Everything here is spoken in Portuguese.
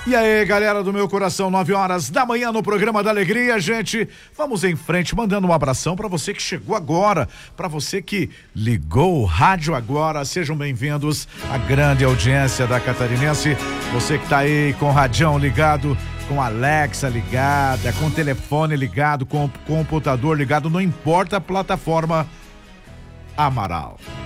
E aí, galera do meu coração, 9 horas da manhã no programa da Alegria, gente. Vamos em frente, mandando um abração para você que chegou agora, para você que ligou o rádio agora. Sejam bem-vindos à grande audiência da Catarinense. Você que tá aí com o radião ligado, com a Alexa ligada, com o telefone ligado, com o computador ligado, não importa a plataforma, Amaral.